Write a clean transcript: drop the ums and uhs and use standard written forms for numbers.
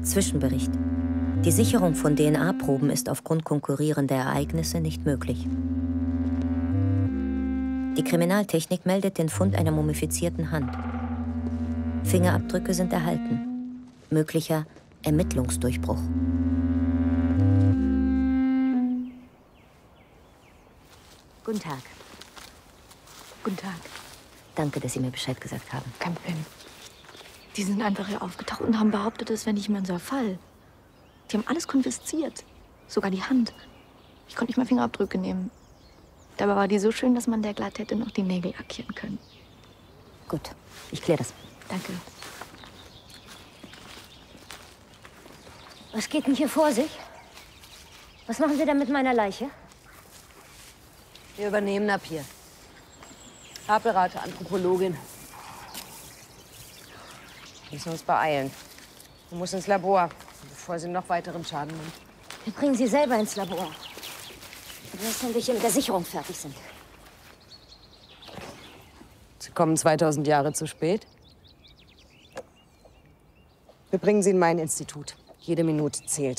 Zwischenbericht. Die Sicherung von DNA-Proben ist aufgrund konkurrierender Ereignisse nicht möglich. Die Kriminaltechnik meldet den Fund einer mumifizierten Hand. Fingerabdrücke sind erhalten. Möglicher Ermittlungsdurchbruch. Guten Tag. Guten Tag. Danke, dass Sie mir Bescheid gesagt haben. Kein Problem. Die sind einfach hier aufgetaucht und haben behauptet, es wäre nicht mehr unser Fall. Die haben alles konfisziert. Sogar die Hand. Ich konnte nicht mal Fingerabdrücke nehmen. Dabei war die so schön, dass man der glatt hätte noch die Nägel lackieren können. Gut, ich kläre das. Danke. Was geht denn hier vor sich? Was machen Sie denn mit meiner Leiche? Wir übernehmen ab hier. Haarberate, Anthropologin. Wir müssen uns beeilen. Du musst ins Labor, bevor sie noch weiteren Schaden nimmt. Wir bringen Sie selber ins Labor. Erst wenn wir hier mit der Sicherung fertig sind. Sie kommen 2000 Jahre zu spät. Wir bringen sie in mein Institut. Jede Minute zählt.